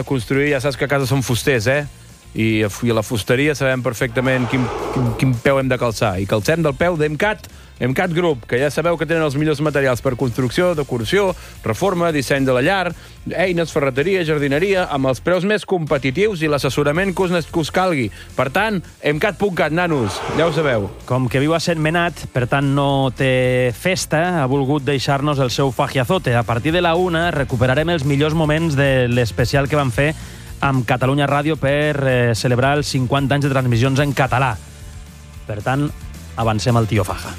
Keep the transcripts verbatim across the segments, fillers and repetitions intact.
construir, ja saps que a casa som fusters, eh? I a la fusteria sabem perfectament quin, quin, quin peu hem de calçar. I calcem del peu d'Emcat, Emcat Group, que ja sabeu que tenen els millors materials per construcció, decoració, reforma, disseny de la llar, eines, ferreteria, jardineria, amb els preus més competitius i l'assessorament que us, que us calgui. Per tant, emcat punt cat, nanos, ja ho sabeu. Com que viu a Sentmenat, per tant no té festa, ha volgut deixar-nos el seu fagiazote. A partir de la una recuperarem els millors moments de l'especial que van fer amb Catalunya Ràdio per eh, celebrar els cinquanta anys de transmissions en català. Per tant, avancem al Tío Faja.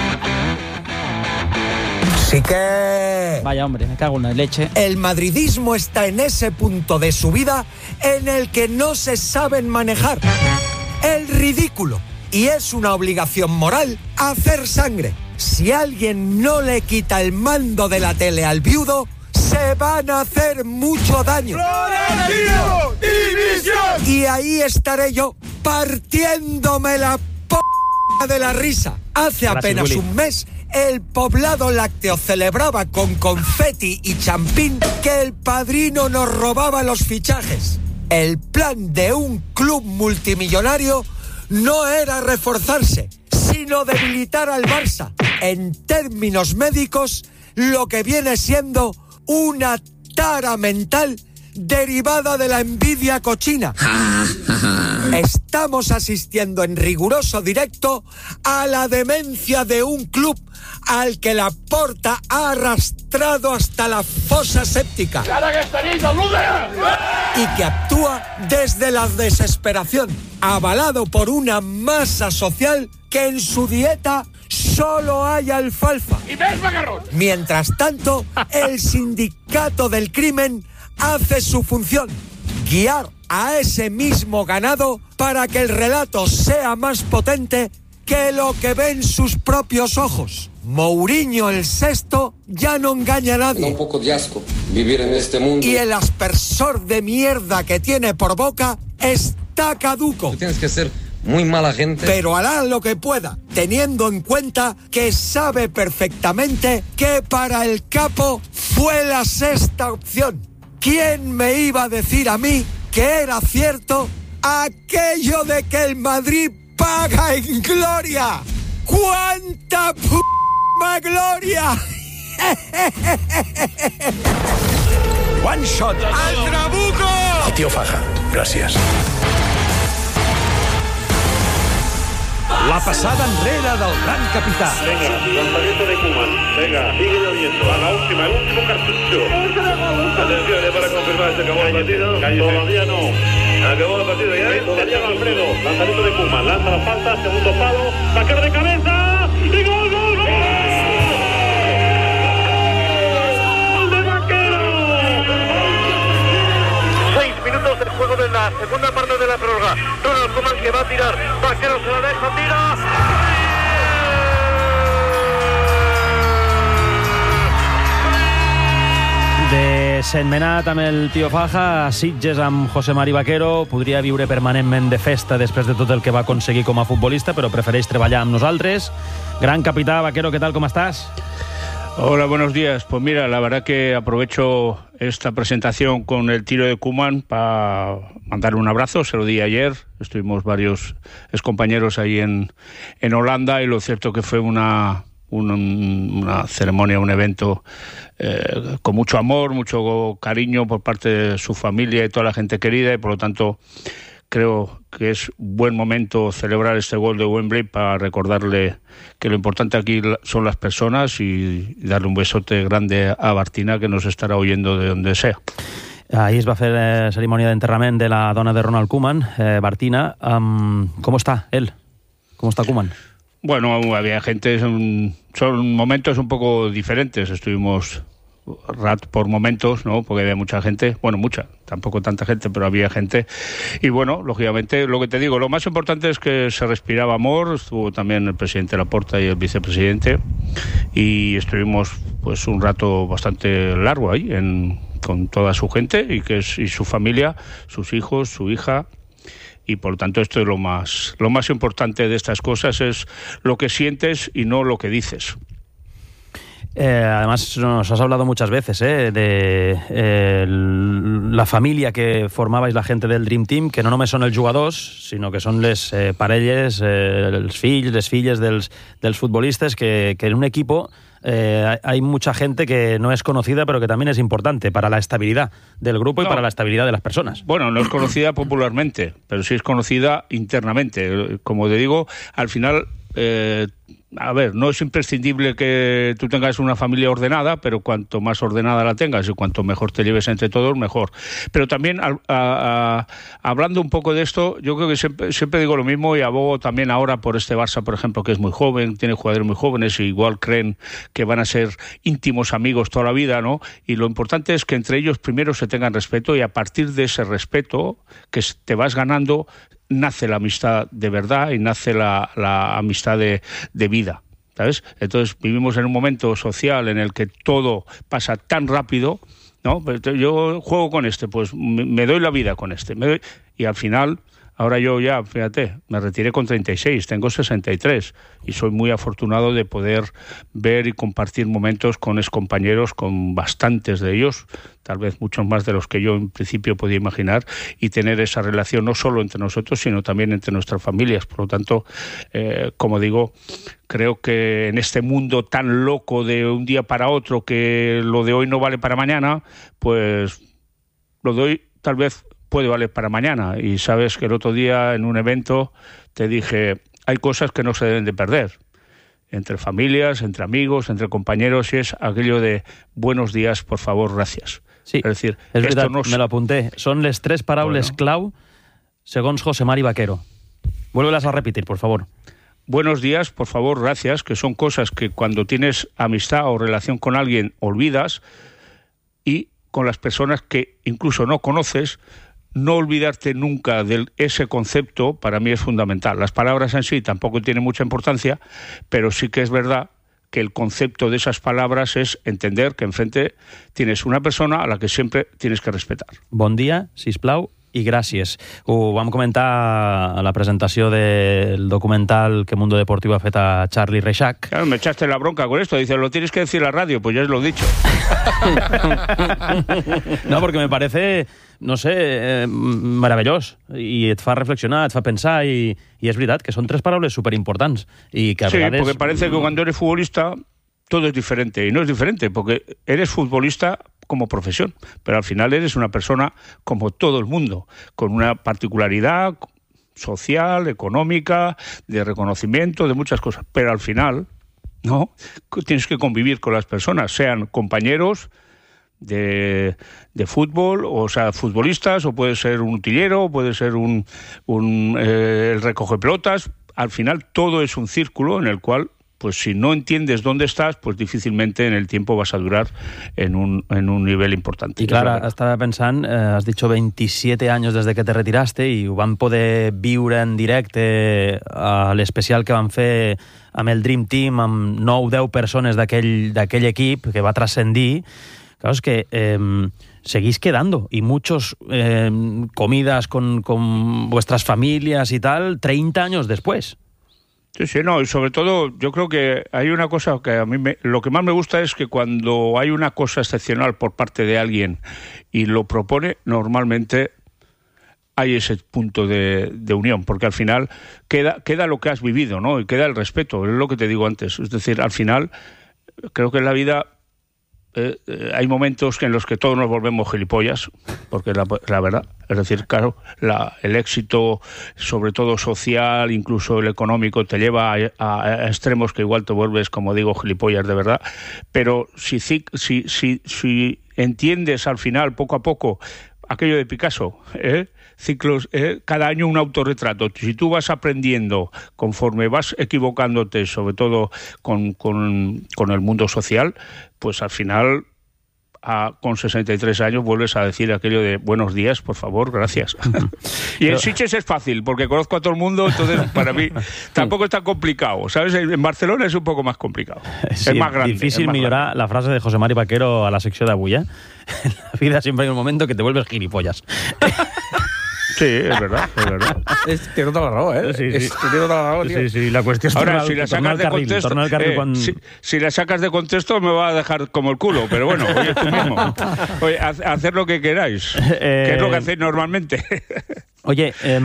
Sí que... Vaya, hombre, me cago en la leche. El madridismo está en ese punto de su vida en el que no se saben manejar. El ridículo. Y es una obligación moral hacer sangre. Si alguien no le quita el mando de la tele al viudo, se van a hacer mucho daño. ¡Florentino! ¡División! Y ahí estaré yo, partiéndome la p*** de la risa. Hace Gracias, apenas Willy. un mes, el poblado lácteo celebraba con confeti y champín que el padrino nos robaba los fichajes. El plan de un club multimillonario no era reforzarse, sino debilitar al Barça. En términos médicos, lo que viene siendo una tara mental derivada de la envidia cochina. Estamos asistiendo en riguroso directo a la demencia de un club al que la Porta ha arrastrado hasta la fosa séptica y que actúa desde la desesperación, avalado por una masa social que en su dieta solo hay alfalfa. Y ves macarrón. Mientras tanto, el sindicato del crimen hace su función, guiar a ese mismo ganado para que el relato sea más potente que lo que ven sus propios ojos. Mourinho el sexto ya no engaña a nadie. Da un poco de asco vivir en este mundo. Y el aspersor de mierda que tiene por boca está caduco. Tú tienes que ser muy mala gente. Pero hará lo que pueda, teniendo en cuenta que sabe perfectamente que para el capo fue la sexta opción. ¿Quién me iba a decir a mí que era cierto aquello de que el Madrid paga en gloria? ¡Cuánta p*** gloria! One shot al Trabuco. El Tío Faja, gracias. La passada enrere del gran capità. Venga, lanzamiento de Koeman. Venga, sigue lloviendo. A la última, el último cartucho. Atención, eh, para confirmar, se acabó el partido. Todavía no. Acabó el partido ya. Sería Alfredo. Lanzamiento de Koeman. Lanza la falta, segundo palo. Sacar de cabeza. Y gol, gol, gol. ¡Gol de Vaquero! Seis minutos del juego de la segunda parte de la prórroga. Ronald Koeman que va a tirar. Vaquero se la deja, tira. De Sentmenat amb el Tío Faja, a Sitges amb José Mari Vaquero. Podria viure permanentment de festa després de tot el que va aconseguir com a futbolista, però prefereix treballar amb nosaltres. Gran capità, Vaquero, ¿qué tal? ¿Cómo estás? Hola, buenos días. Pues mira, la verdad que aprovecho esta presentación con el tiro de Koeman para mandarle un abrazo. Se lo di ayer, estuvimos varios excompañeros ahí en, en Holanda, y lo cierto que fue una, una, una ceremonia, un evento eh, con mucho amor, mucho cariño por parte de su familia y toda la gente querida, y por lo tanto creo que es buen momento celebrar este gol de Wembley para recordarle que lo importante aquí son las personas, y darle un besote grande a Bartina, que nos estarà oyendo de donde sea. Ahir es va fer eh, cerimònia d'enterrament de la dona de Ronald Koeman, eh, Bartina. Um, ¿Cómo está él? ¿Cómo está Koeman? Bueno, había gente, son, son momentos un poco diferentes. Estuvimos rat por momentos, ¿no? Porque había mucha gente, bueno, mucha, tampoco tanta gente, pero había gente. Y bueno, lógicamente, lo que te digo, lo más importante es que se respiraba amor. Estuvo también el presidente Laporta y el vicepresidente, y estuvimos pues un rato bastante largo ahí en, con toda su gente y que es y su familia, sus hijos, su hija. Y por lo tanto esto es lo más lo más importante de estas cosas, es lo que sientes y no lo que dices. Eh, además, nos has hablado muchas veces eh, de eh, la família que formabais la gent del Dream Team, que no només són els jugadors, sinó que són les eh, parelles, eh, els fills, les filles dels, dels futbolistes, que, que en un equipo eh, hay mucha gente que no es conocida, pero que también es importante para la estabilidad del grupo y no. para la estabilidad de las personas. Bueno, no es conocida popularmente, pero sí es conocida internamente. Como te digo, al final... Eh, a ver, no es imprescindible que tú tengas una familia ordenada, pero cuanto más ordenada la tengas y cuanto mejor te lleves entre todos, mejor. Pero también, a, a, a, hablando un poco de esto, yo creo que siempre, siempre digo lo mismo y abogo también ahora por este Barça, por ejemplo, que es muy joven, tiene jugadores muy jóvenes y igual creen que van a ser íntimos amigos toda la vida, ¿no? Y lo importante es que entre ellos primero se tengan respeto y a partir de ese respeto que te vas ganando, nace la amistad de verdad y nace la, la amistad de, de vida, ¿sabes? Entonces vivimos en un momento social en el que todo pasa tan rápido, ¿no? Yo juego con este, pues me doy la vida con este, me doy, y al final... Ahora yo ya, fíjate, me retiré con treinta y seis, tengo sesenta y tres y soy muy afortunado de poder ver y compartir momentos con excompañeros, con bastantes de ellos, tal vez muchos más de los que yo en principio podía imaginar, y tener esa relación no solo entre nosotros, sino también entre nuestras familias. Por lo tanto, eh, como digo, creo que en este mundo tan loco de un día para otro, que lo de hoy no vale para mañana, pues lo de hoy tal vez puede valer para mañana. Y sabes que el otro día en un evento te dije, hay cosas que no se deben de perder, entre familias, entre amigos, entre compañeros, y es aquello de buenos días, por favor, gracias. Sí, es decir, és esto veritat, no... me lo apunté. Són les tres paraules bueno. clau segons José Mari Vaquero. Vuélvelas a repetir, por favor. Buenos días, por favor, gracias, que son cosas que cuando tienes amistad o relación con alguien olvidas, y con las personas que incluso no conoces, no olvidarte nunca de ese concepto para mí es fundamental. Las palabras en sí tampoco tienen mucha importancia, pero sí que es verdad que el concepto de esas palabras es entender que enfrente tienes una persona a la que siempre tienes que respetar. Bon dia, sisplau, i gràcies. Ho vam comentar a la presentació del documental que Mundo Deportivo ha fet a Charlie Reixac. Claro, me echaste la bronca con esto. Dices, lo tienes que decir a la radio. Pues ya os lo he dicho. No, porque me parece, no sé, eh, meravellós. I et fa reflexionar, et fa pensar, i, i és veritat que són tres paraules superimportants. I que a sí, vegades... porque parece que cuando eres futbolista todo es diferente. Y no es diferente, porque eres futbolista como profesión, pero al final eres una persona como todo el mundo, con una particularidad social, económica, de reconocimiento, de muchas cosas, pero al final, ¿no? Tienes que convivir con las personas, sean compañeros de, de fútbol, o sea, futbolistas, o puede ser un utillero, o puede ser un, un eh, el recoge pelotas. Al final todo es un círculo en el cual, pues si no entiendes dónde estás, pues difícilmente en el tiempo vas a durar en un, en un nivel importante. I clar, estava pensant, eh, has dit veintisiete años desde que te retiraste i ho vam poder viure en directe a l'especial que vam fer amb el Dream Team, amb nou o deu persones d'aquell equip que va transcendir. Claro, es que eh, seguís quedando y muchos eh, comidas con, con vuestras familias y tal, treinta años después. Sí, sí, no, y sobre todo yo creo que hay una cosa que a mí me, lo que más me gusta es que cuando hay una cosa excepcional por parte de alguien y lo propone, normalmente hay ese punto de, de unión, porque al final queda, queda lo que has vivido, ¿no? Y queda el respeto, es lo que te digo antes. Es decir, al final creo que en la vida eh, eh, hay momentos en los que todos nos volvemos gilipollas, porque la, la verdad, es decir, claro, la, el éxito, sobre todo social, incluso el económico, te lleva a, a, a extremos que igual te vuelves, como digo, gilipollas de verdad, pero si, si, si, si entiendes al final, poco a poco, aquello de Picasso, ¿eh? ciclos, eh, cada año un autorretrato. Si tú vas aprendiendo conforme vas equivocándote, sobre todo con, con, con el mundo social, pues al final, a, con sesenta y tres años, vuelves a decir aquello de buenos días, por favor, gracias. Y en Sitges es fácil, porque conozco a todo el mundo, entonces para mí tampoco es tan complicado, ¿sabes? En Barcelona es un poco más complicado. Sí, es más grande. Difícil millorar la frase de José Mari Vaquero a la secció d'avui, eh? En la vida siempre hay un momento que te vuelves gilipollas. Sí, es verdad, es verdad. Es, té tota la raó, eh? Sí, sí. És, té tota la raó, tio. Sí, sí, la cuestión es Ahora, tornar, si la tornar sacas al de carril, contexto, tornar al carril eh, cuando... si, si la sacas de contexto me va a dejar como el culo, pero bueno, oye tú mismo. Oye, haz, hacer lo que queráis, Eh... que es lo que hacéis normalmente. Oye, eh,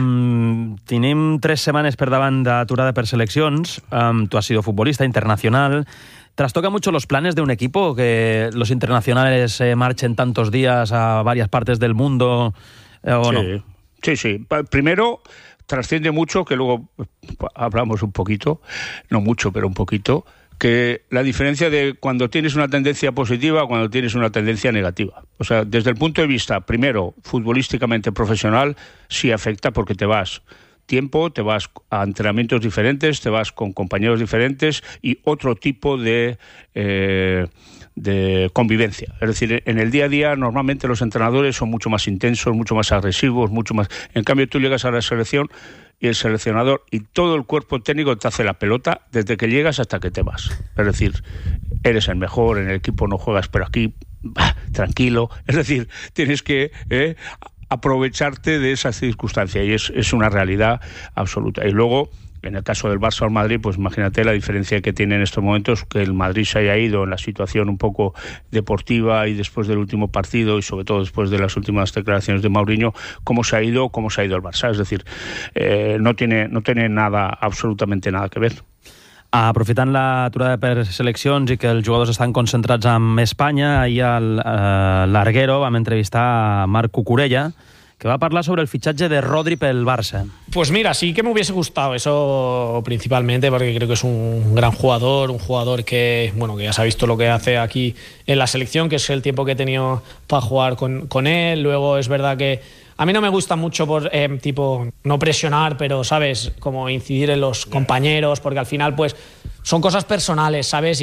tenim tres setmanes per davant d'aturada per seleccions. Um, tú has sido futbolista internacional. ¿Trastoca mucho los planes de un equipo que los internacionales eh, marchen tantos días a varias partes del mundo eh, o sí, no? Sí, sí. Primero, trasciende mucho, que luego hablamos un poquito, no mucho, pero un poquito, que la diferencia de cuando tienes una tendencia positiva a cuando tienes una tendencia negativa. O sea, desde el punto de vista, primero, futbolísticamente profesional, sí afecta porque te vas tiempo, te vas a entrenamientos diferentes, te vas con compañeros diferentes y otro tipo de, eh, de convivencia. Es decir, en el día a día normalmente los entrenadores son mucho más intensos, mucho más agresivos, mucho más... En cambio, tú llegas a la selección y el seleccionador y todo el cuerpo técnico te hace la pelota desde que llegas hasta que te vas. Es decir, eres el mejor, en el equipo no juegas, pero aquí, bah, tranquilo. Es decir, tienes que... Eh, aprovecharte de esa circunstancia y es, es una realidad absoluta. Y luego, en el caso del Barça o el Madrid, pues imagínate la diferencia que tiene en estos momentos, que el Madrid se haya ido en la situación un poco deportiva y después del último partido y sobre todo después de las últimas declaraciones de Mourinho, cómo se ha ido, cómo se ha ido el Barça. Es decir, eh, no tiene, no tiene nada, absolutamente nada que ver. Aprofitant l'aturada per seleccions i que els jugadors estan concentrats en Espanya, ahir al eh, Larguero vam entrevistar a Marc Cucurella, que va a hablar sobre el fichaje de Rodri pel Barça. Pues mira, sí que me hubiese gustado eso principalmente porque creo que es un gran jugador, un jugador que, bueno, que ya se ha visto lo que hace aquí en la selección, que es el tiempo que he tenido para jugar con, con él. Luego es verdad que a mí no me gusta mucho por eh, tipo no presionar, pero sabes, como incidir en los compañeros, porque al final pues son cosas personales, ¿sabes?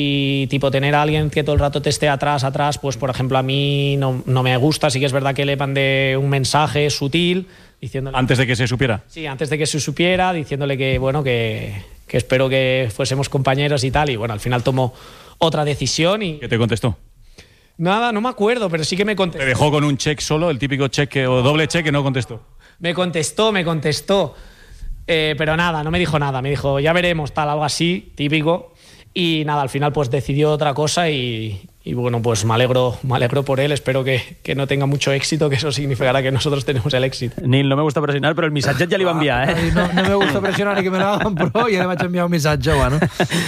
Y tipo tener a alguien que todo el rato te esté atrás, atrás, pues por ejemplo a mí no, no me gusta. Sí que es verdad que le mandé un mensaje sutil diciéndole... ¿Antes de que se supiera? Sí, antes de que se supiera, diciéndole que, bueno, que, que espero que fuésemos compañeros y tal. Y bueno, al final tomó otra decisión y... ¿Qué te contestó? Nada, no me acuerdo, pero sí que me contestó. ¿Te dejó con un check solo, el típico cheque o doble cheque, no contestó? Me contestó, me contestó. Eh, pero nada, no me dijo nada. Me dijo, ya veremos, tal, algo así, típico. Y nada, al final pues decidió otra cosa y, y bueno, pues me alegro, me alegro por él. Espero que, que no tenga mucho éxito, que eso significará que nosotros tenemos el éxito. Nil, no me gusta presionar, pero el missatget ja li va enviar, eh? No, no me gusta presionar ni que me lo hagan, però ja le vaig enviar un missatge, bueno.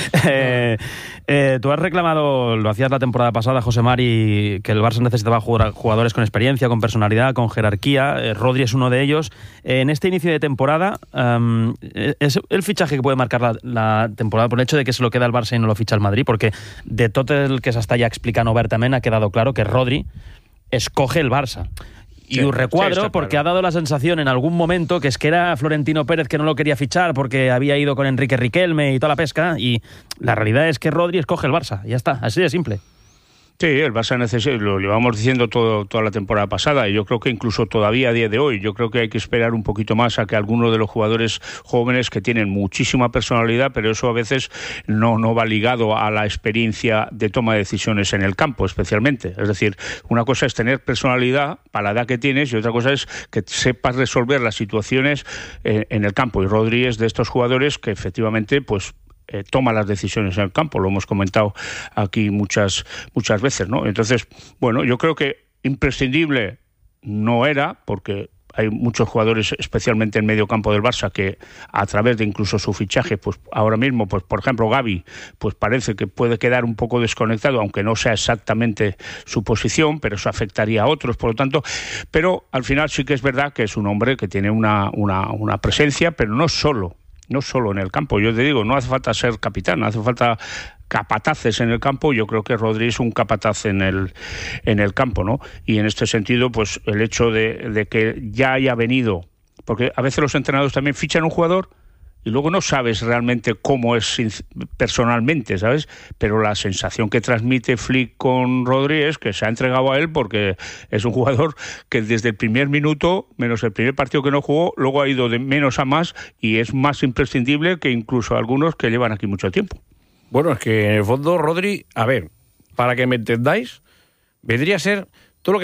eh, eh, tú has reclamado, lo hacías la temporada pasada, José Mari, que el Barça necesitaba jugadores con experiencia, con personalidad, con jerarquía. Eh, Rodri es uno de ellos. Eh, en este inicio de temporada, um, ¿es el fichaje que puede marcar la, la temporada por el hecho de que se lo queda el Barça y no lo ficha el Madrid? Porque de tot el que s'està ja explicant obertament ha quedado claro que Rodri escoge el Barça. Y sí, recuadro sí, porque claro. Ha dado la sensación en algún momento que es que era Florentino Pérez que no lo quería fichar porque había ido con Enrique Riquelme y toda la pesca, y la realidad es que Rodri escoge el Barça, ya está, así de simple. Sí, el Barça necesita, lo llevamos diciendo todo, toda la temporada pasada, y yo creo que incluso todavía a día de hoy, yo creo que hay que esperar un poquito más a que algunos de los jugadores jóvenes que tienen muchísima personalidad, pero eso a veces no, no va ligado a la experiencia de toma de decisiones en el campo, especialmente. Es decir, una cosa es tener personalidad para la edad que tienes y otra cosa es que sepas resolver las situaciones en, en el campo, y Rodri es de estos jugadores que efectivamente pues Eh, toma las decisiones en el campo, lo hemos comentado aquí muchas muchas veces, ¿no? Entonces, bueno, yo creo que imprescindible no era, porque hay muchos jugadores, especialmente en medio campo del Barça, que a través de incluso su fichaje, pues ahora mismo, pues por ejemplo Gavi, pues parece que puede quedar un poco desconectado, aunque no sea exactamente su posición, pero eso afectaría a otros, por lo tanto, pero al final sí que es verdad que es un hombre que tiene una, una, una presencia, pero no solo no solo en el campo. Yo te digo, no hace falta ser capitán, no hace falta capataces en el campo. Yo creo que Rodri es un capataz en el, en el campo, ¿no? Y en este sentido, pues el hecho de, de que ya haya venido, porque a veces los entrenadores también fichan un jugador y luego no sabes realmente cómo es personalmente, ¿sabes? Pero la sensación que transmite Flick con Rodri es que se ha entregado a él porque es un jugador que desde el primer minuto, menos el primer partido que no jugó, luego ha ido de menos a más y es más imprescindible que incluso algunos que llevan aquí mucho tiempo. Bueno, es que en el fondo Rodri, a ver, para que me entendáis, vendría a ser todo lo que es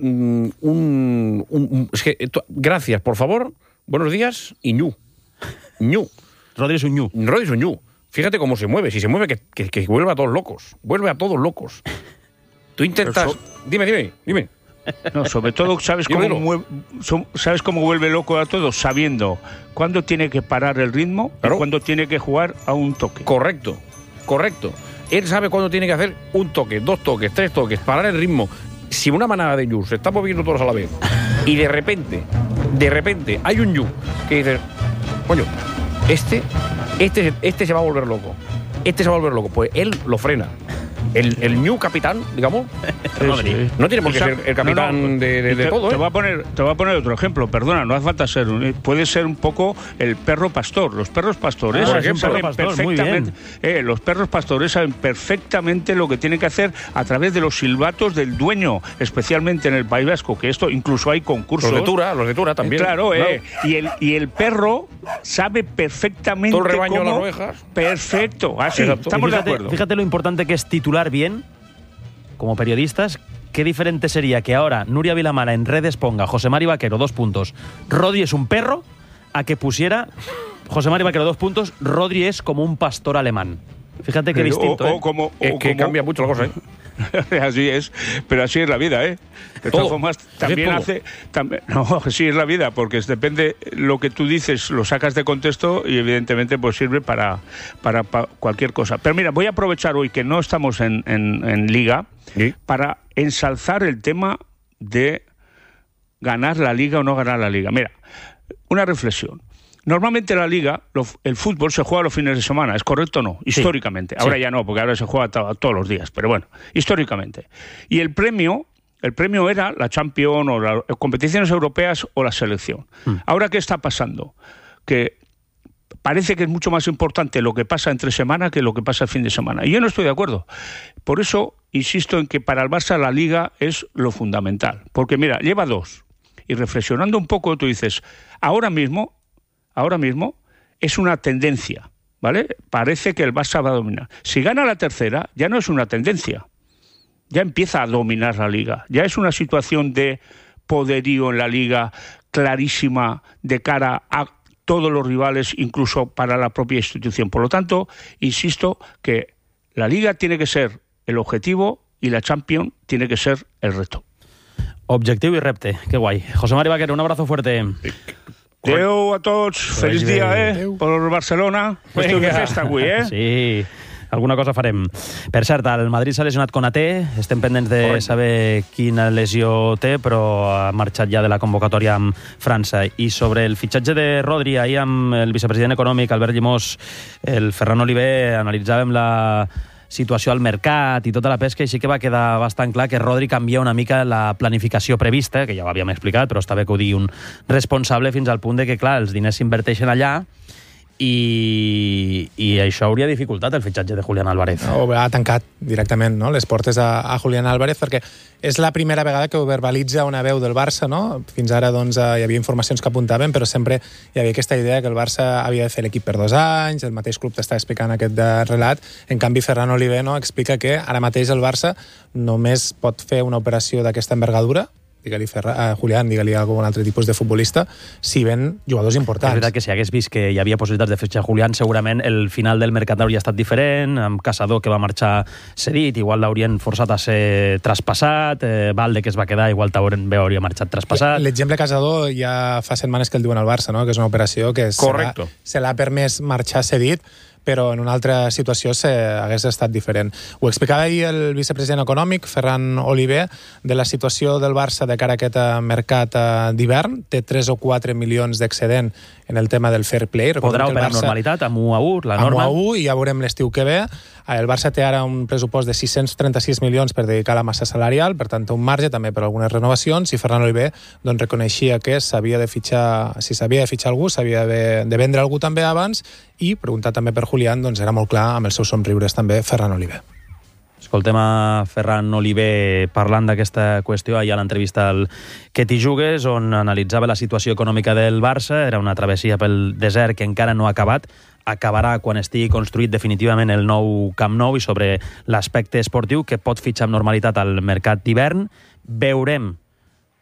mm, un, un, un... Es que, to, gracias, por favor, buenos días y ñu. ñu. Rodri es un ñu. Rodri es un ñu. Fíjate cómo se mueve. Si se mueve, que, que, que vuelve a todos locos. Vuelve a todos locos. Tú intentas... So... Dime, dime, dime. No, sobre todo, ¿sabes cómo, mueve, ¿sabes cómo vuelve loco a todos? Sabiendo cuándo tiene que parar el ritmo claro. y cuándo tiene que jugar a un toque. Correcto, correcto. Él sabe cuándo tiene que hacer un toque, dos toques, tres toques, parar el ritmo. Si una manada de yus se está moviendo todos a la vez y de repente, de repente, hay un yu que dice, coño, este, este, este se va a volver loco. Este se va a volver loco. Pues él lo frena. El, el new capitán, digamos, sí, sí. no tiene por qué ser el capitán no, no. de, de, de te, todo. Te, ¿eh? voy a poner, te voy a poner otro ejemplo, perdona, no hace falta ser un, puede ser un poco el perro pastor. Los perros pastores ah, saben perro pastor, perfectamente, eh, los perros pastores saben perfectamente lo que tienen que hacer a través de los silbatos del dueño, especialmente en el País Vasco, que esto incluso hay concursos. Los de Tura, los de Tura también. Eh, claro, claro. Eh, y, el, y el perro sabe perfectamente todo el rebaño cómo... de las ovejas. Perfecto, así, Exacto. estamos fíjate, de acuerdo. Fíjate lo importante que es titular bien. Como periodistas, qué diferente sería que ahora Nuria Vilamala en redes ponga José Mari Vaquero, dos puntos, Rodri es un perro, a que pusiera José Mari Vaquero, dos puntos, Rodri es como un pastor alemán. Fíjate qué pero, distinto, o, ¿eh? o como, o es que como... cambia mucho la cosa, ¿eh? Así es, pero así es la vida, ¿eh? De todas formas, también hace... También, no, así es la vida, porque depende lo que tú dices, lo sacas de contexto y evidentemente pues sirve para, para, para cualquier cosa. Pero mira, voy a aprovechar hoy que no estamos en, en, en Liga, ¿sí?, para ensalzar el tema de ganar la Liga o no ganar la Liga. Mira, una reflexión. Normalmente la Liga, lo, el fútbol se juega los fines de semana, ¿es correcto o no? Históricamente. Sí. Ahora sí. Ya no, porque ahora se juega to- todos los días, pero bueno, históricamente. Y el premio, el premio era la Champions o las competiciones europeas o la selección. Mm. Ahora, ¿qué está pasando? Que parece que es mucho más importante lo que pasa entre semana que lo que pasa el fin de semana. Y yo no estoy de acuerdo. Por eso insisto en que para el Barça la Liga es lo fundamental. Porque mira, lleva dos. Y reflexionando un poco, tú dices, ahora mismo... Ahora mismo es una tendencia, ¿vale? Parece que el Barça va a dominar. Si gana la tercera, ya no es una tendencia. Ya empieza a dominar la Liga. Ya es una situación de poderío en la Liga clarísima de cara a todos los rivales, incluso para la propia institución. Por lo tanto, insisto que la Liga tiene que ser el objetivo y la Champions tiene que ser el reto. Objetivo y repte. Qué guay. José Mari Vaquero, un abrazo fuerte. Adéu a tots, feliç dia, eh? Per Barcelona. Qüestió de festa avui, eh? Sí, alguna cosa farem. Per cert, el Madrid s'ha lesionat Konaté, estem pendents de Correcte. saber quina lesió té, però ha marxat ja de la convocatòria amb França. I sobre el fitxatge de Rodri, ahir amb el vicepresident econòmic, Albert Llimós, el Ferran Oliver, analitzàvem la situació al mercat i tota la pesca, i sí que va quedar bastant clar que Rodri canvia una mica la planificació prevista, que ja ho havíem explicat, però està bé que ho digui un responsable, fins al punt de que, clar, els diners s'inverteixen allà i, i això hauria dificultat el fitxatge de Julián Álvarez. O ha tancat directament, no?, les portes a, a Julián Álvarez, perquè és la primera vegada que ho verbalitza una veu del Barça, no? Fins ara doncs, hi havia informacions que apuntaven, però sempre hi havia aquesta idea que el Barça havia de fer l'equip per dos anys, el mateix club t'està explicant aquest relat. En canvi, Ferran Oliver, no?, explica que ara mateix el Barça només pot fer una operació d'aquesta envergadura, digue-li Ferran, Julián, digue-li algun altre tipus de futbolista, si ven jugadors importants. És veritat que si hagués vist que hi havia possibilitats de fitxar Julián, segurament el final del mercat hauria estat diferent, amb Caçador, que va marxar cedit, igual l'haurien forçat a ser traspassat, eh, Valde, que es va quedar, igual també hauria marxat traspassat. L'exemple Caçador ja fa setmanes que el diuen al Barça, no?, que és una operació que se l'ha, se l'ha permès marxar cedit, però en una altra situació se, hagués estat diferent. Ho explicava ahir el vicepresident econòmic, Ferran Oliver, de la situació del Barça de cara a aquest mercat d'hivern. Té tres o quatre milions d'excedent en el tema del fair play. Podrà operar amb normalitat, amb u a u, la norma? Amb u a u, i ja veurem l'estiu que ve. El Barça té ara un pressupost de sis-cents trenta-sis milions per dedicar a la massa salarial, per tant, un marge també per algunes renovacions, i Ferran Oliver doncs, reconeixia que s'havia de fitxar, si s'havia de fitxar algú, s'havia de, de vendre algú també abans, i preguntar també per Julián, doncs era molt clar, amb els seus somriures també, Ferran Oliver. Escoltem a Ferran Oliver parlant d'aquesta qüestió ahir a l'entrevista al Que t'hi jugues, on analitzava la situació econòmica del Barça. Era una travessia pel desert que encara no ha acabat. Acabarà quan estigui construït definitivament el nou Camp Nou, i sobre l'aspecte esportiu, que pot fitxar amb normalitat al mercat d'hivern. Veurem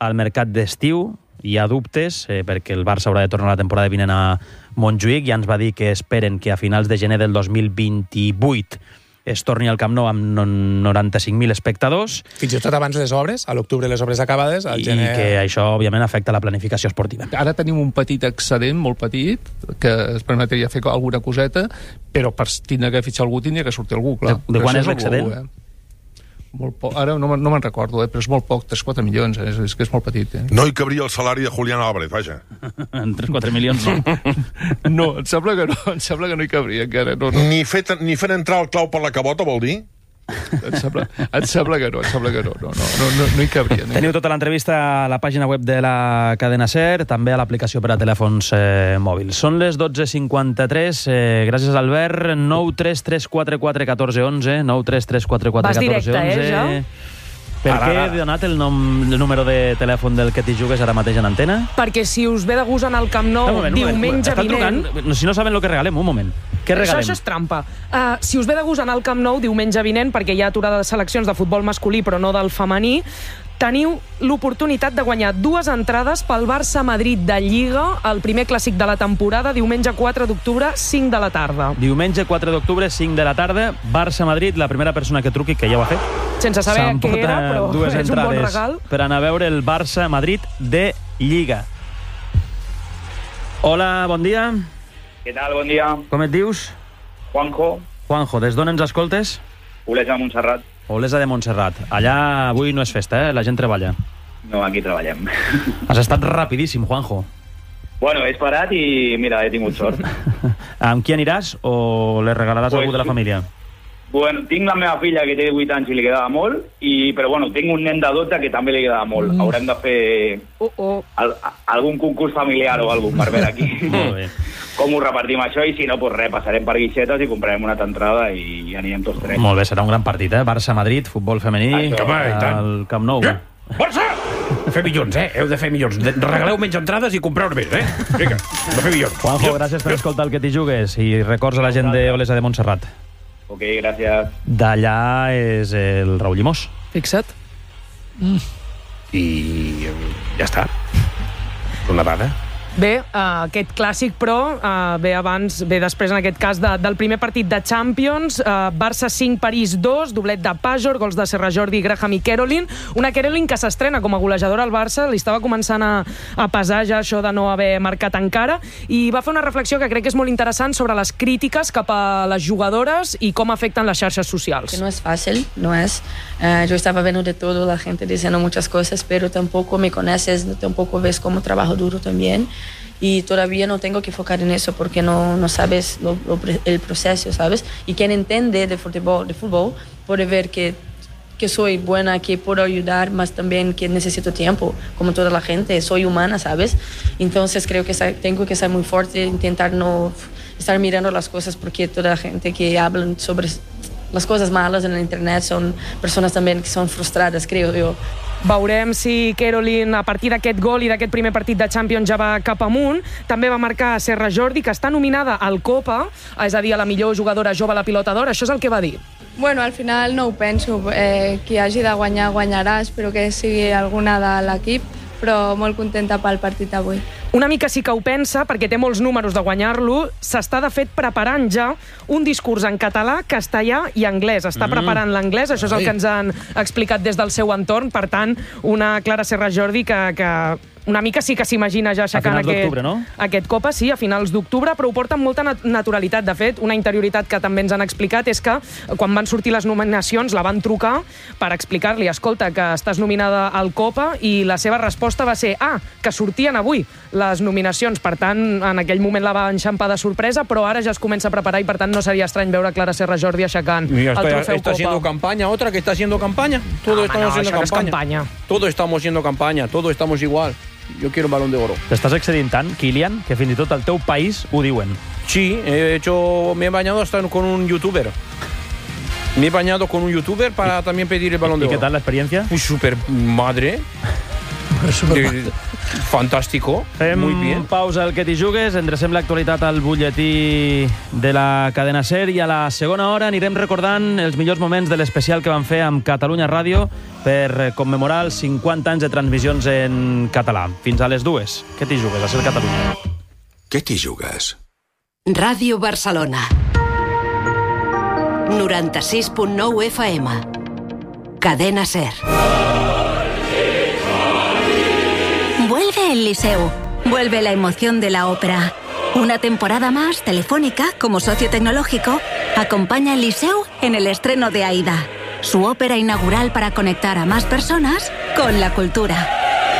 al mercat d'estiu. Hi ha dubtes, eh, perquè el Barça haurà de tornar la temporada vinent a Montjuïc. Ja ens va dir que esperen que a finals de gener del dos mil vint-i-vuit es torni al Camp Nou amb noranta-cinc mil espectadors. Fins i tot abans les obres, a l'octubre les obres acabades, al gener... I que això, òbviament, afecta la planificació esportiva. Ara tenim un petit excedent, molt petit, que es permetria fer alguna coseta, però per tindre que fitxar algú tindria que sortir algú, clar. De, de quan és l'excedent? Eh? Molt poc. Ara no, no me'n recordo, eh? Però és molt poc, tres quatre milions, eh? és, és que és molt petit. Eh? No hi cabria el salari de Julián Álvarez, vaja. En tres quatre milions no. No, em sembla que no, em sembla que no hi cabria encara. No, no. Ni, fet, ni fent entrar el clau per la cabota, vol dir? Em sembla, em sembla que no, em sembla que no, no, no, no, no, no hi cabria. No. Teniu tota l'entrevista a la pàgina web de la cadena SER, també a l'aplicació per a telèfons eh, mòbils. Són les dotze cinquanta-tres, eh, gràcies Albert, nou tres tres quatre quatre un quatre un u, nou tres tres quatre quatre un quatre un u. Vas directe, eh, ja? Per què he donat el, nom, el número de telèfon del que t'hi jugues ara mateix en antena? Perquè si us ve de gust anar al Camp Nou moment, diumenge vinent... Trucant, si no saben el que regalem, un moment. Què regalem? Això, això és trampa. Uh, si us ve de gust anar al Camp Nou diumenge vinent, perquè hi ha aturada de seleccions de futbol masculí però no del femení, teniu l'oportunitat de guanyar dues entrades pel Barça-Madrid de Lliga, el primer clàssic de la temporada, diumenge quatre d'octubre, cinc de la tarda. Diumenge quatre d'octubre, cinc de la tarda, Barça-Madrid, la primera persona que truqui, que ja ho ha fet. Sense saber què era, però dues és un bon entrades regal. Per anar a veure el Barça-Madrid de Lliga. Hola, bon dia. Què tal, bon dia? Com et dius? Juanjo. Juanjo, des d'on ens escoltes? Olesa de Montserrat. Olesa de Montserrat. Allà avui no és festa, eh? La gent treballa. No, aquí treballem. Has estat rapidíssim, Juanjo. Bueno, he esperat i, mira, he tingut sort. Amb qui aniràs o le regalaràs pues, a algú de la família? Bueno, tinc la meva filla que té vuit anys i li quedava molt, i, però bueno, tinc un nen de dotze que també li quedava molt. Mm. Haurem de fer uh -oh. al, algun concurs familiar o alguna per veure aquí. Molt bé. Com ho repartim això, i si no, pues res, passarem per guixetes i comprarem una altra entrada i anirem tots tres. Molt bé, serà un gran partit, eh? Barça-Madrid, futbol femení, al Camp Nou. Ja. Barça! Fer milions, eh? Heu de fer milions. Regaleu menys entrades i compreu més, eh? Vinga, de fer milions. Juanjo, gràcies per escoltar el que t'hi jugues i records a la gent d'Olesa de Montserrat. Ok, gràcies. D'allà és el Raül Llimós. Fixa't. Mm. I ja està. Una dada. Bé, uh, aquest clàssic, però, uh, ve abans, ve després, en aquest cas, de, del primer partit de Champions, uh, Barça cinc, París dos, doblet de Pajor, gols de Serra Jordi, Graham i Kerolin. Una Kerolin que s'estrena com a golejadora al Barça, li estava començant a, a pesar ja això de no haver marcat encara, i va fer una reflexió que crec que és molt interessant sobre les crítiques cap a les jugadores i com afecten les xarxes socials. Que no es fácil, no es. Uh, yo estaba viendo de todo, la gente diciendo muchas cosas, pero tampoco me conoces, tampoco ves cómo trabajo duro también. Y todavía no tengo que enfocar en eso porque no, no sabes lo, lo, el proceso, ¿sabes? Y quien entiende de fútbol, de fútbol puede ver que, que soy buena, que puedo ayudar, más también que necesito tiempo, como toda la gente, soy humana, ¿sabes? Entonces creo que tengo que ser muy fuerte, intentar no estar mirando las cosas porque toda la gente que habla sobre las cosas malas en el internet son personas también que son frustradas, creo yo. Veurem si Kerolin, a partir d'aquest gol i d'aquest primer partit de Champions, ja va cap amunt. També va marcar Serra Jordi, que està nominada al Copa, és a dir, a la millor jugadora jove a la Pilota d'Or. Això és el que va dir. Bueno, al final no ho penso. Eh, qui hagi de guanyar, guanyarà. Espero que sigui alguna de l'equip, però molt contenta pel partit avui. Una mica sí que ho pensa, perquè té molts números de guanyar-lo. S'està, de fet, preparant ja un discurs en català, castellà i anglès. Està mm. preparant l'anglès, això és el que ens han explicat des del seu entorn. Per tant, una Clara Serra Jordi que, que una mica sí que s'imagina ja aixecant aquest, no? aquest Copa, sí, a finals d'octubre, però ho porta amb molta nat naturalitat. De fet, una interioritat que també ens han explicat és que quan van sortir les nominacions la van trucar per explicar-li, escolta, que estàs nominada al Copa, i la seva resposta va ser, ah, que sortien avui les nominacions. Per tant, en aquell moment la va enxampar de sorpresa, però ara ja es comença a preparar i per tant no seria estrany veure Clara Serra Jordi aixecant Mira, el está, trofeu está Copa. haciendo campaña, otra que está haciendo campaña. Todo Ah, estamos no, haciendo això no és campaña. campaña. Todos estamos haciendo campaña, todos estamos igual. Yo quiero un balón de oro. T'estàs excedint tant, Kilian, que fins i tot al teu país ho diuen. Sí, he hecho, me he bañado hasta con un youtuber. Me he bañado con un youtuber para también pedir el balón de ¿Y oro. qué tal la experiencia? Pues súper madre. Super, super. Fantàstico. Fem Muy bien. pausa al que t'hi jugues, endrecem l'actualitat al butlletí de la cadena SER i a la segona hora anirem recordant els millors moments de l'especial que van fer amb Catalunya Ràdio per commemorar els cinquanta anys de transmissions en català. Fins a les dues. Què t'hi jugues a SER Catalunya? Què t'hi jugues? Ràdio Barcelona. noranta-sis punt nou F M. Cadena SER. Vuelve el Liceu. Vuelve la emoción de la ópera. Una temporada más, Telefónica, como socio tecnológico, acompaña al Liceu en el estreno de Aida, su ópera inaugural para conectar a más personas con la cultura.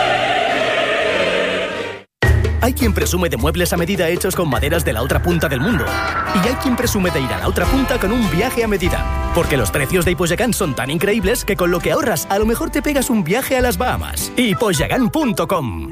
Hay quien presume de muebles a medida hechos con maderas de la otra punta del mundo. Y hay quien presume de ir a la otra punta con un viaje a medida. Porque los precios de Hipoyacán son tan increíbles que con lo que ahorras a lo mejor te pegas un viaje a las Bahamas. Hipoyacán punto com.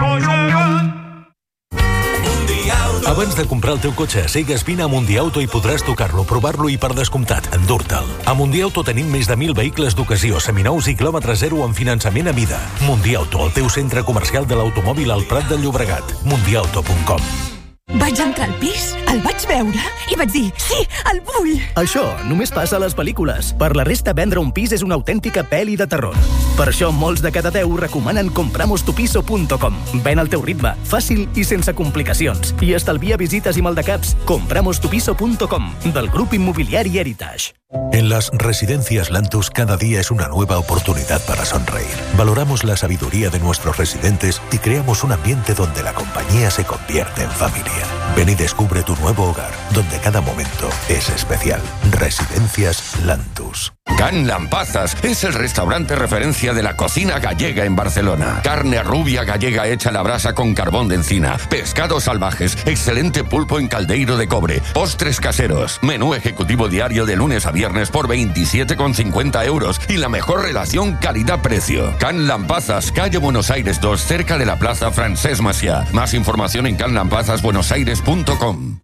Abans de comprar el teu cotxe a cegues, vine a Mundiauto i podràs tocar-lo, provar-lo i, per descomptat, endur-te'l. A Mundiauto tenim més de mil vehicles d'ocasió, seminous i quilòmetre zero amb finançament a mida. Mundiauto, el teu centre comercial de l'automòbil al Prat del Llobregat. Mundiauto punt com. Vaig entrar al pis, el vaig veure i vaig dir, sí, el vull! Això només passa a les pel·lícules. Per la resta, vendre un pis és una autèntica pel·li de terror. Per això, molts de cada deu recomanen compramos tu piso punto com. Ven al teu ritme, fàcil i sense complicacions. I estalvia visites i maldecaps. compramos tu piso punto com, del grup immobiliari Heritage. En las residencias Lantus cada día es una nueva oportunidad para sonreír. Valoramos la sabiduría de nuestros residentes y creamos un ambiente donde la compañía se convierte en familia. Ven y descubre tu nuevo hogar, donde cada momento es especial. Residencias Lantus. Can Lampazas es el restaurante referencia de la cocina gallega en Barcelona. Carne rubia gallega hecha a la brasa con carbón de encina, pescados salvajes, excelente pulpo en caldeiro de cobre, postres caseros, menú ejecutivo diario de lunes a viernes por veintisiete con cincuenta euros y la mejor relación calidad-precio. Can Lampazas, calle Buenos Aires dos, cerca de la Plaza Francesc Macià. Más información en can lampazas buenos aires punto com.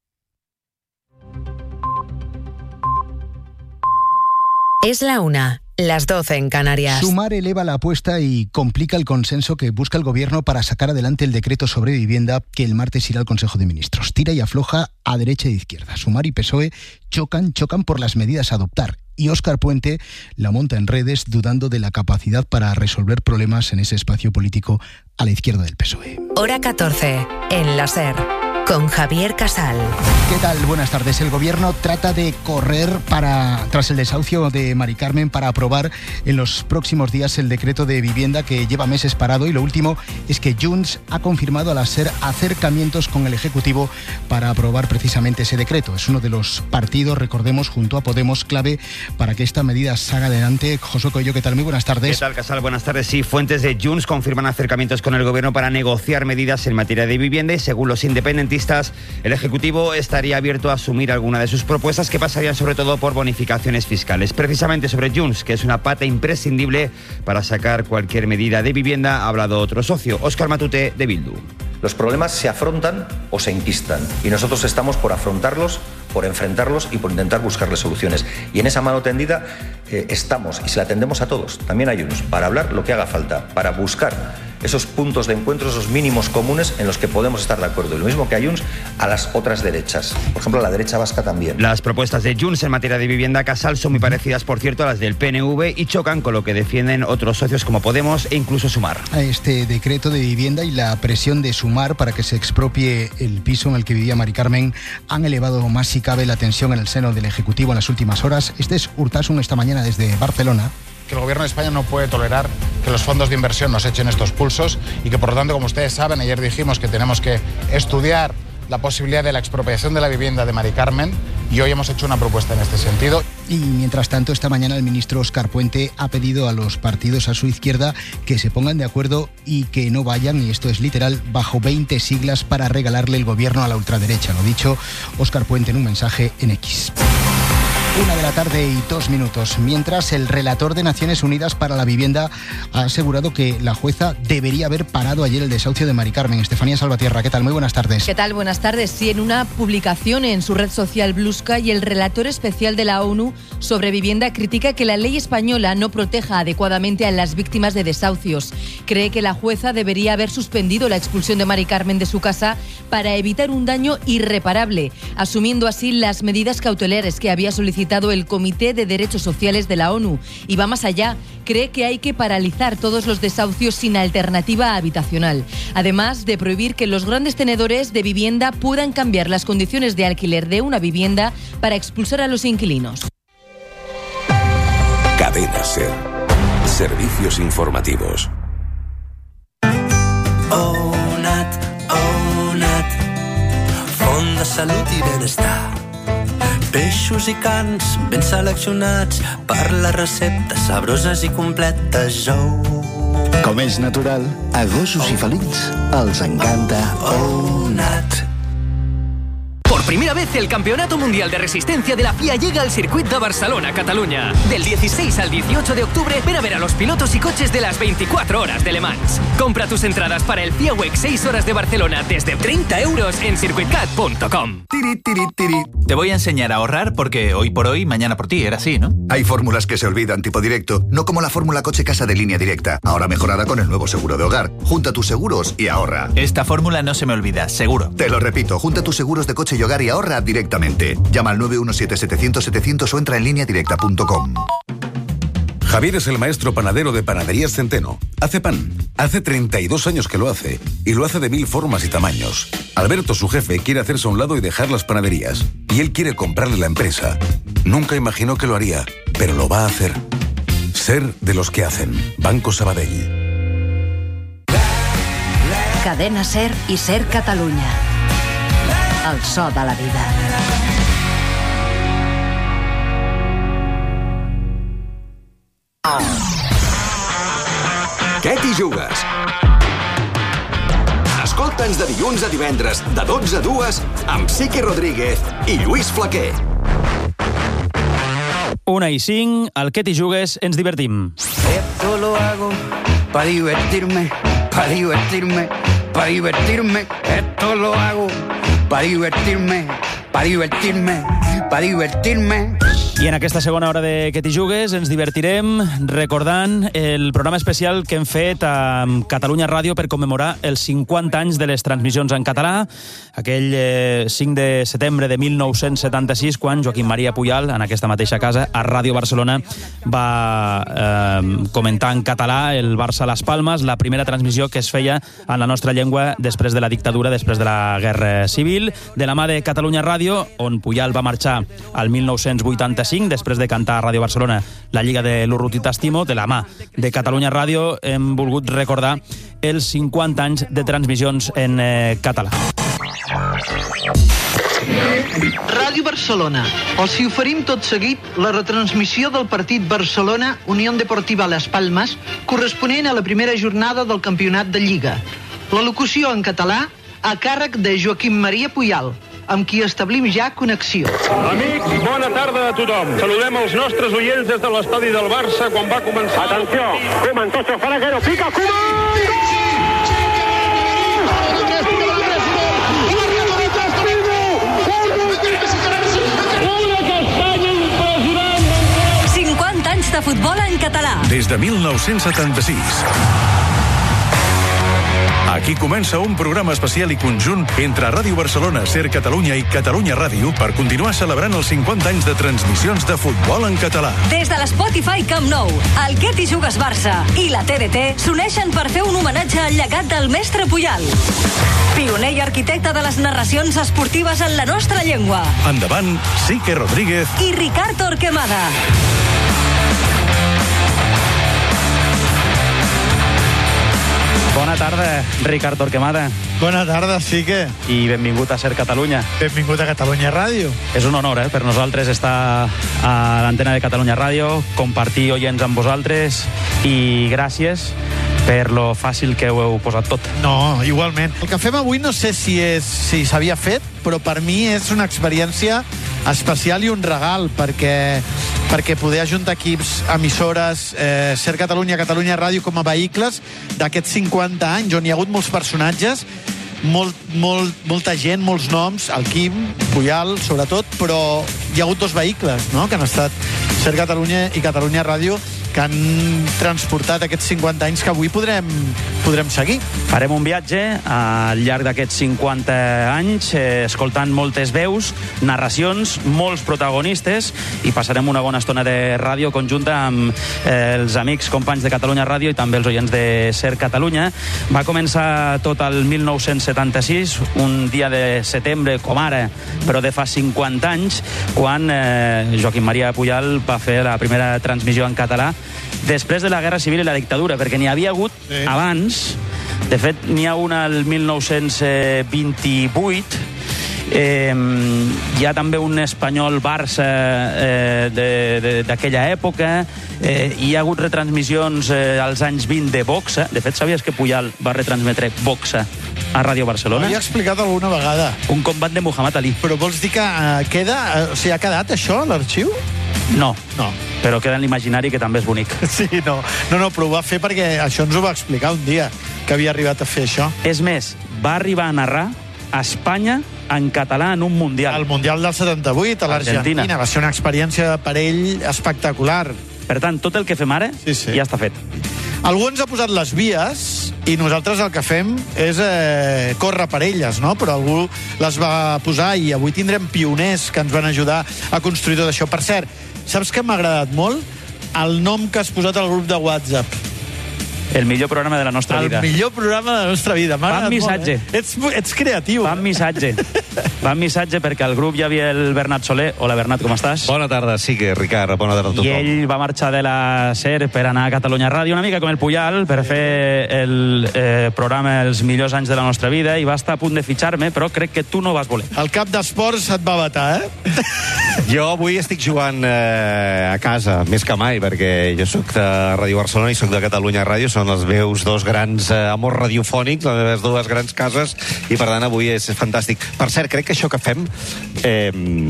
Es la una, las doce en Canarias. Sumar eleva la apuesta y complica el consenso que busca el gobierno para sacar adelante el decreto sobre vivienda que el martes irá al Consejo de Ministros. Tira y afloja a derecha e izquierda. Sumar y P S O E chocan, chocan por las medidas a adoptar. Y Óscar Puente la monta en redes dudando de la capacidad para resolver problemas en ese espacio político a la izquierda del P S O E. Hora catorce, en la SER, con Javier Casal. ¿Qué tal? Buenas tardes. El gobierno trata de correr para, tras el desahucio de Mari Carmen, para aprobar en los próximos días el decreto de vivienda que lleva meses parado, y lo último es que Junts ha confirmado a la SER acercamientos con el Ejecutivo para aprobar precisamente ese decreto. Es uno de los partidos, recordemos, junto a Podemos, clave para que esta medida salga adelante. Josué Coello, ¿qué tal? Muy buenas tardes. ¿Qué tal, Casal? Buenas tardes. Sí, fuentes de Junts confirman acercamientos con el gobierno para negociar medidas en materia de vivienda y, según los independentistas, el Ejecutivo estaría abierto a asumir alguna de sus propuestas, que pasarían sobre todo por bonificaciones fiscales. Precisamente sobre Junts, que es una pata imprescindible para sacar cualquier medida de vivienda, ha hablado otro socio, Óscar Matute, de Bildu. Los problemas se afrontan o se enquistan, y nosotros estamos por afrontarlos, por enfrentarlos y por intentar buscarles soluciones. Y en esa mano tendida eh, estamos, y se la tendemos a todos, también a Junts, para hablar lo que haga falta, para buscar esos puntos de encuentro, esos mínimos comunes en los que podemos estar de acuerdo. Y lo mismo que a Junts, a las otras derechas. Por ejemplo, a la derecha vasca también. Las propuestas de Junts en materia de vivienda, Casal, son muy parecidas, por cierto, a las del P N V y chocan con lo que defienden otros socios como Podemos e incluso Sumar. A este decreto de vivienda y la presión de Sumar para que se expropie el piso en el que vivía Mari Carmen han elevado más si cabe la tensión en el seno del Ejecutivo en las últimas horas. Este es Urtasun esta mañana desde Barcelona. Que el Gobierno de España no puede tolerar que los fondos de inversión nos echen estos pulsos y que, por lo tanto, como ustedes saben, ayer dijimos que tenemos que estudiar la posibilidad de la expropiación de la vivienda de Mari Carmen, y hoy hemos hecho una propuesta en este sentido. Y mientras tanto, esta mañana el ministro Óscar Puente ha pedido a los partidos a su izquierda que se pongan de acuerdo y que no vayan, y esto es literal, bajo veinte siglas para regalarle el gobierno a la ultraderecha. Lo dicho, Óscar Puente en un mensaje en X. Una de la tarde y dos minutos. Mientras, el relator de Naciones Unidas para la Vivienda ha asegurado que la jueza debería haber parado ayer el desahucio de Mari Carmen. Estefanía Salvatierra, ¿qué tal? Muy buenas tardes. ¿Qué tal? Buenas tardes. Sí, en una publicación en su red social Blue Sky, el relator especial de la ONU sobre vivienda critica que la ley española no proteja adecuadamente a las víctimas de desahucios. Cree que la jueza debería haber suspendido la expulsión de Mari Carmen de su casa para evitar un daño irreparable, asumiendo así las medidas cautelares que había solicitado el Comité de Derechos Sociales de la ONU. Y va más allá, cree que hay que paralizar todos los desahucios sin alternativa habitacional, además de prohibir que los grandes tenedores de vivienda puedan cambiar las condiciones de alquiler de una vivienda para expulsar a los inquilinos. Cadena SER. Servicios informativos. ONAT, ONAT, Font de Salut i Benestar. Peixos i cans ben seleccionats per les receptes sabroses i completes. Oh. Com és natural, a gossos i felins els encanta ONAT. Por primera vez, el Campeonato Mundial de Resistencia de la F I A llega al circuit de Barcelona, Cataluña. Del dieciséis al dieciocho de octubre, ven a ver a los pilotos y coches de las veinticuatro horas de Le Mans. Compra tus entradas para el F I A Week seis horas de Barcelona desde treinta euros en circuitcat punto com. Te voy a enseñar a ahorrar porque hoy por hoy, mañana por ti, era así, ¿no? Hay fórmulas que se olvidan tipo directo, no como la fórmula coche-casa de Línea Directa, ahora mejorada con el nuevo seguro de hogar. Junta tus seguros y ahorra. Esta fórmula no se me olvida, seguro. Te lo repito, junta tus seguros de coche y hogar y ahorra directamente. Llama al nueve uno siete setecientos setecientos o entra en línea directa punto com. Javier es el maestro panadero de Panaderías Centeno. Hace pan. Hace treinta y dos años que lo hace. Y lo hace de mil formas y tamaños. Alberto, su jefe, quiere hacerse a un lado y dejar las panaderías. Y él quiere comprarle la empresa. Nunca imaginó que lo haría, pero lo va a hacer. Ser de los que hacen. Banco Sabadell. Cadena SER i SER Catalunya. El so de la vida. Què t'hi jugues? Escolta'ns de dilluns a divendres, de dotze a dues, amb Sique Rodríguez i Lluís Flaquer. Una i cinc, al Què t'hi jugues, ens divertim. Esto lo hago pa' divertirme, pa' divertirme, pa' divertirme. Esto lo hago pa' divertirme, pa' divertirme, pa' divertirme. I en aquesta segona hora de Què t'hi jugues ens divertirem recordant el programa especial que hem fet a Catalunya Ràdio per commemorar els cinquanta anys de les transmissions en català, aquell eh, cinc de setembre de mil nou-cents setanta-sis, quan Joaquim Maria Puyal, en aquesta mateixa casa, a Ràdio Barcelona, va eh, comentar en català el Barça-Las Palmes, la primera transmissió que es feia en la nostra llengua després de la dictadura, després de la Guerra Civil, de la mà de Catalunya Ràdio, on Puyal va marxar al mil nou-cents vuitanta-cinc, després de cantar a Ràdio Barcelona la Lliga de l'Urruti T'Estimo. De la mà de Catalunya Ràdio hem volgut recordar els cinquanta anys de transmissions en eh, català. Ràdio Barcelona. Els hi oferim tot seguit la retransmissió del partit Barcelona-Unión Deportiva Las Palmas, corresponent a la primera jornada del campionat de Lliga. La locució en català a càrrec de Joaquim Maria Puyal, amb qui establim ja connexió. Amics, bona tarda a tothom. Saludem els nostres oients des de l'estadi del Barça quan va començar... Atenció, Koeman, Tocho, Faraguero, pica, Koeman! cinquanta anys de futbol en català. Des de mil nou-cents setanta-sis. Aquí comença un programa especial i conjunt entre Ràdio Barcelona, SER Catalunya i Catalunya Ràdio per continuar celebrant els cinquanta anys de transmissions de futbol en català. Des de l'Spotify Camp Nou, el Què t'hi jugues Barça i la T D T s'uneixen per fer un homenatge al llegat del mestre Puyal, pioner i arquitecte de les narracions esportives en la nostra llengua. Endavant, Sique Rodríguez i Ricard Torquemada. Bona tarda, Ricard Torquemada. Bona tarda, Sique. I benvingut a SER Catalunya. Benvingut a Catalunya Ràdio. És un honor, eh, per nosaltres estar a l'antena de Catalunya Ràdio, compartir oients amb vosaltres i gràcies per lo fàcil que ho heu posat tot. No, igualment. El que fem avui no sé si és si s'havia fet, però per mi és una experiència especial i un regal, perquè, perquè poder ajuntar equips, emissores, eh, Ser Catalunya, Catalunya Ràdio com a vehicles d'aquests cinquanta anys, on hi ha hagut molts personatges, molt, molt, molta gent, molts noms, el Quim, Puyal, sobretot, però hi ha hagut dos vehicles, no?, que han estat Ser Catalunya i Catalunya Ràdio, que han transportat aquests cinquanta anys que avui podrem, podrem seguir. Farem un viatge al llarg d'aquests cinquanta anys, eh, escoltant moltes veus, narracions, molts protagonistes, i passarem una bona estona de ràdio conjunta amb eh, els amics, companys de Catalunya Ràdio i també els oients de Ser Catalunya. Va començar tot el mil nou-cents setanta-sis, un dia de setembre, com ara, però de fa cinquanta anys, quan eh, Joaquim Maria Puyal va fer la primera transmissió en català després de la Guerra Civil i la dictadura, perquè n'hi havia hagut sí. abans. De fet, n'hi ha una al mil nou-cents vint-i-vuit. Eh, hi ha també un Espanyol-Barça eh, d'aquella època. Eh, hi ha hagut retransmissions eh, als anys vint de boxa. De fet, sabies que Puyal va retransmetre boxa a Ràdio Barcelona? Ho havia explicat alguna vegada. Un combat de Muhammad Ali. Però vols dir que eh, queda... Eh, o sigui, ha quedat això a l'arxiu? No. No. Però queda en l'imaginari, que també és bonic. Sí, no, no, no, però ho va fer perquè això ens ho va explicar un dia, que havia arribat a fer això. És més, va arribar a narrar a Espanya en català en un Mundial. El Mundial del setanta-vuit, a l'Argentina. Va ser una experiència per ell espectacular. Per tant, tot el que fem ara sí, sí. ja està fet. Algú ens ha posat les vies i nosaltres el que fem és eh, córrer per elles, no? Però algú les va posar i avui tindrem pioners que ens van ajudar a construir tot això. Per cert, saps què m'ha agradat molt? El nom que has posat al grup de WhatsApp. El millor programa de la nostra el vida. El millor programa de la nostra vida. Fan missatge. Molt, eh? ets, ets creatiu. Fan missatge. Fan missatge perquè al grup hi havia el Bernat Soler. Hola, Bernat, com estàs? Bona tarda, sí que, Ricard. Bona tarda a tothom. I ell va marxar de la SER per anar a Catalunya Ràdio, una mica com el Puyal, per fer el eh, programa Els millors anys de la nostra vida, i va estar a punt de fitxar-me, però crec que tu no vas voler. El cap d'esports et va vetar, eh? Jo avui estic jugant eh, a casa, més que mai, perquè jo sóc de Ràdio Barcelona i sóc de Catalunya Ràdio, són els meus dos grans eh, amors radiofònics, les meves dues grans cases, i per tant avui és fantàstic. Per cert, crec que això que fem... Eh,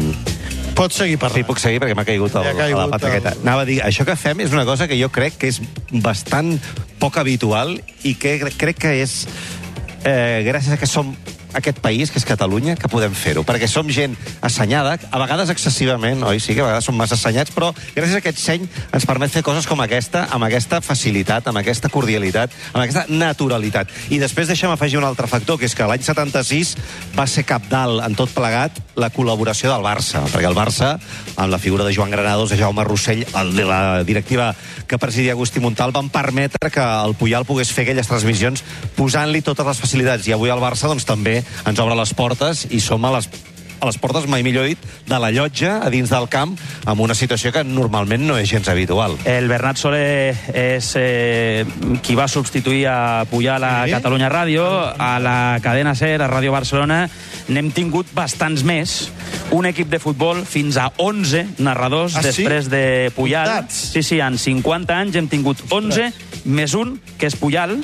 Pots seguir parlant. Sí, puc seguir perquè m'ha caigut, el, caigut a la pataqueta. El... Anava a dir, això que fem és una cosa que jo crec que és bastant poc habitual i que crec que és eh, gràcies a que som aquest país, que és Catalunya, que podem fer-ho, perquè som gent assenyada, a vegades excessivament, oi? Sí que a vegades som massa assenyats, però gràcies a aquest seny ens permet fer coses com aquesta, amb aquesta facilitat, amb aquesta cordialitat, amb aquesta naturalitat. I després deixa'm afegir un altre factor, que és que l'any setanta-sis va ser cabdal en tot plegat la col·laboració del Barça, perquè el Barça, amb la figura de Joan Granados, de Jaume Rossell, el de la directiva que presidia Agustí Montal, van permetre que el Puyal pogués fer aquelles transmissions posant-li totes les facilitats. I avui el Barça, doncs, també ens obre les portes i som a les, a les portes, mai millor dit, de la llotja a dins del camp, amb una situació que normalment no és gens habitual. El Bernat Soler és eh, qui va substituir a Puyal a sí. Catalunya Ràdio, a la cadena SER, a Ràdio Barcelona. N'hem tingut bastants més. Un equip de futbol, fins a onze narradors ah, després sí? de Puyal. Comptats. Sí, sí, en cinquanta anys hem tingut onze, més un, que és Puyal,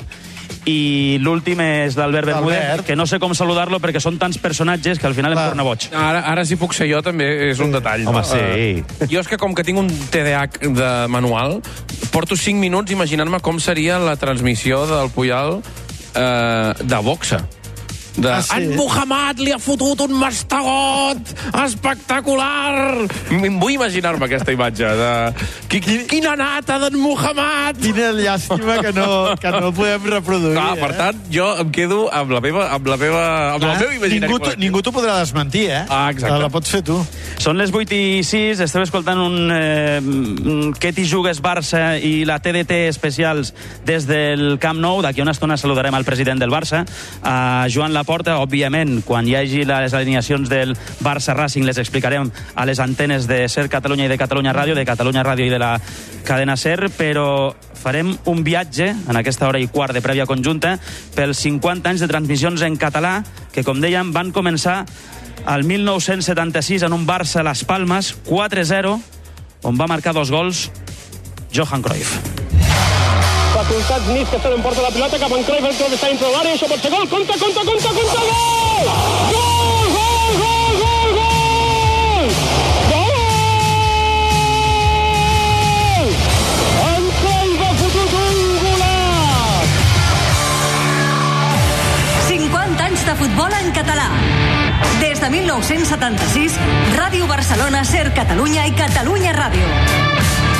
i l'últim és l'Albert Bermúdez, que no sé com saludar-lo perquè són tants personatges que al final em torna boig. Ara, ara si puc ser jo també és un detall. Home, no? sí. Uh, jo és que com que tinc un T D A H de manual, porto cinc minuts imaginant-me com seria la transmissió del Puyal uh, de boxa. De... Ah, sí? En Muhammad li ha fotut un mastegot espectacular. Em vull imaginar-me aquesta imatge de... Quina, quina nata d'en Muhammad. Quina llàstima que no, que no podem reproduir. Clar, per tant, jo em quedo amb la meva, amb la meva, amb Clar, el meu imaginari. Ningú, ningú t'ho podrà desmentir, eh? Ah, exacte. La pots fer tu. Són les vuit i sis, estem escoltant un eh, Què t'hi jugues Barça i la T D T especials des del Camp Nou. D'aquí a una estona saludarem al president del Barça, a Joan Laporta. Òbviament, quan hi hagi les alineacions del Barça Racing les explicarem a les antenes de Ser Catalunya i de Catalunya Ràdio, de Catalunya Ràdio i de la cadena SER, però farem un viatge en aquesta hora i quart de prèvia conjunta pels cinquanta anys de transmissions en català que, com dèiem, van començar al mil nou-cents setanta-sis en un Barça Las Palmas quatre zero, on va marcar dos gols Johan Cruyff. Facultats Nis, que se l'emporta la pilota cap en Cruyff, el Cruyff està dintre de l'àrea, això pot ser gol, compta, compta, compta, compta, gol! Gol, gol, gol, gol, gol! futbol en català. Des de mil nou-cents setanta-sis, Ràdio Barcelona, Ser Catalunya i Catalunya Ràdio.